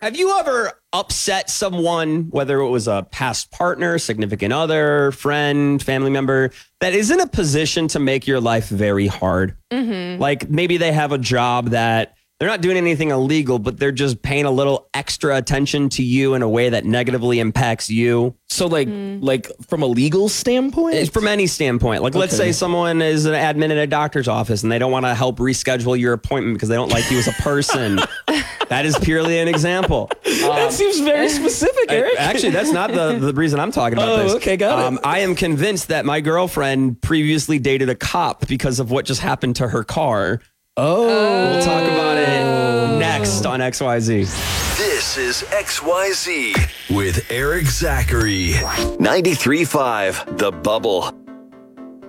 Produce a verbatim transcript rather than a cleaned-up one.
Have you ever upset someone, whether it was a past partner, significant other, friend, family member, that is in a position to make your life very hard? Mm-hmm. Like maybe they have a job that they're not doing anything illegal, but they're just paying a little extra attention to you in a way that negatively impacts you. So like, mm. like from a legal standpoint? It's from any standpoint. Like, okay. Let's say someone is an admin in a doctor's office and they don't want to help reschedule your appointment because they don't like you as a person. That is purely an example. Um, that seems very specific, Eric. I, actually, that's not the, the reason I'm talking about oh, this. Okay, got um, it. I am convinced that my girlfriend previously dated a cop because of what just happened to her car. Oh. We'll talk about it next on X Y Z. This is X Y Z with Eric Zachary. ninety-three point five The Bubble.